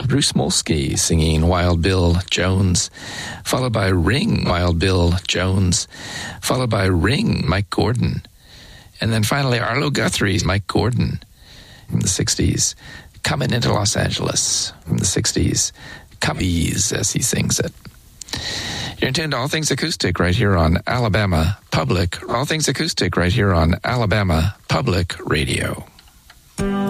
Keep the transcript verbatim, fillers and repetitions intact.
Bruce Molsky singing Wild Bill Jones, followed by Ring, Wild Bill Jones, followed by Ring, Mike Gordon. And then finally, Arlo Guthrie's Mike Gordon from the sixties, Coming into Los Angeles from the sixties, Cubbies as he sings it. You're tuned to All Things Acoustic right here on Alabama Public, All Things Acoustic right here on Alabama Public Radio.